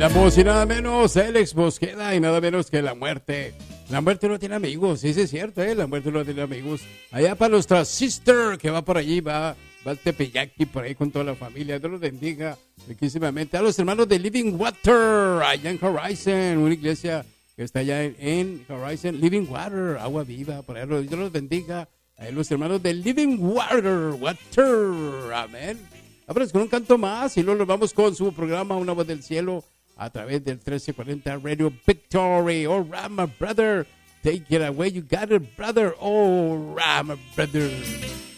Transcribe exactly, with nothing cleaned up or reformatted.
la voz y nada menos Alex Mosqueda y nada menos que la muerte. La muerte no tiene amigos, sí, sí es cierto, ¿eh? La muerte no tiene amigos. Allá para nuestra sister que va por allí, va, va al Tepeyaki por ahí con toda la familia. Dios los bendiga riquísimamente. A los hermanos de Living Water, allá en Horizon, una iglesia que está allá en, en Horizon. Living Water, agua viva, por ahí. Dios los bendiga. A los hermanos de Living Water, Water, amén. Vámonos con un canto más y luego nos vamos con su programa Una Voz del Cielo a través del trece cuarenta Radio Victory. All right, my brother. Take it away. You got it, brother. All right, my brother.